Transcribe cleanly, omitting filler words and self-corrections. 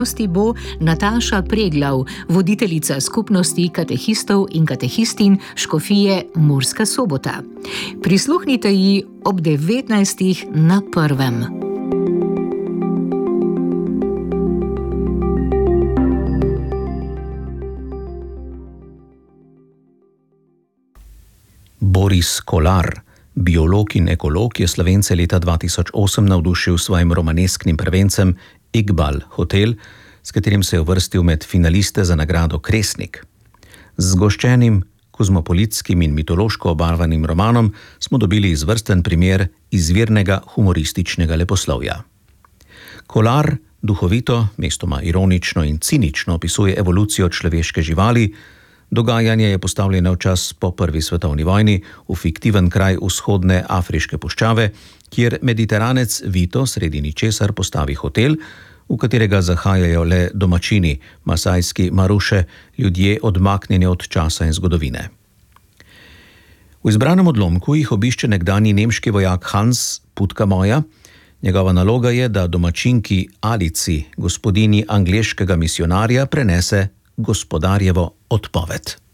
Bo Nataša Preglav, voditeljica skupnosti katehistov in katehistin škofije Murska Sobota. Prisluhnite ji ob 19. na Prvem. Boris Kolar, biolog in ekolog, je Slovence leta 2008 navdušil s svojim romanesknim prvencem Iqbal Hotel, s katerim se je uvrstil med finaliste za nagrado Kresnik. Z zgoščenim, kozmopolitskim in mitološko obarvanim romanom smo dobili izvrsten primer izvirnega humorističnega leposlovja. Kolar duhovito, mestoma ironično in cinično opisuje evolucijo človeške živali. Dogajanje je postavljeno v čas po Prvi svetovni vojni v fiktiven kraj vzhodne afriške puščave, kjer mediteranec Vito sredi ničesar postavi hotel, v katerega zahajajo le domačini, masajski maruše, ljudje odmaknjeni od časa in zgodovine. V izbranem odlomku jih obišče nekdanji nemški vojak Hans Puttkamer. Njegova naloga je, da domačinki Alici, gospodinji angleškega misionarja, prenese gospodarjevo odpoved.